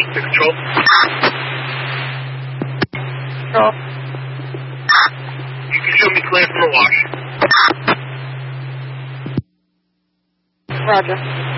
To control. Control. You can show me clear from the wash. Roger.